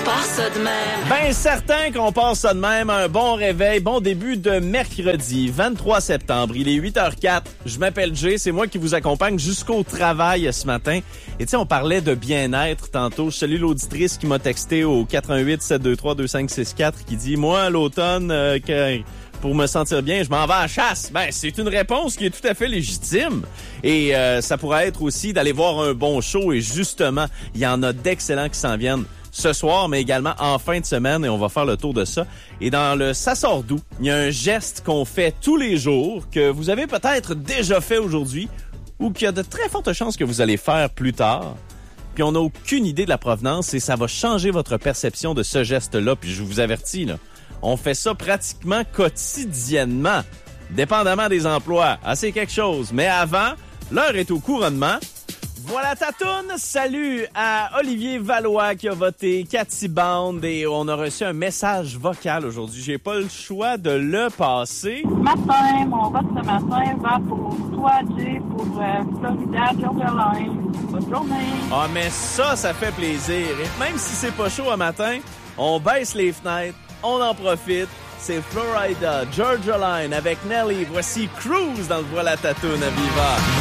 part ça de même. Ben certain qu'on part ça de même. Un bon réveil, bon début de mercredi 23 septembre. Il est 8h04. Je m'appelle Jay, c'est moi qui vous accompagne jusqu'au travail ce matin. Et tu sais, on parlait de bien-être tantôt. Je salue l'auditrice qui m'a texté au 418-723-2564 qui dit « Moi, à l'automne, pour me sentir bien, je m'en vais à la chasse. » Ben, c'est une réponse qui est tout à fait légitime. Et ça pourrait être aussi d'aller voir un bon show. Et justement, il y en a d'excellents qui s'en viennent ce soir, mais également en fin de semaine, et on va faire le tour de ça. Et dans le Ça sort d'où, il y a un geste qu'on fait tous les jours, que vous avez peut-être déjà fait aujourd'hui, ou qu'il y a de très fortes chances que vous allez faire plus tard. Puis on n'a aucune idée de la provenance, et ça va changer votre perception de ce geste-là. Puis je vous avertis, là, on fait ça pratiquement quotidiennement, dépendamment des emplois. Ah, c'est quelque chose. Mais avant, l'heure est au couronnement. Voilà ta toune. Salut à Olivier Valois qui a voté, Cathy Band, et on a reçu un message vocal aujourd'hui. J'ai pas le choix de le passer. Matin, mon vote ce matin va pour toi, Jay, pour Florida, Georgia Line. Bonne journée. Ah, mais ça fait plaisir. Et même si c'est pas chaud un matin, on baisse les fenêtres, on en profite. C'est Florida, Georgia Line avec Nelly. Voici Cruise dans le Voilà ta toune à Viva.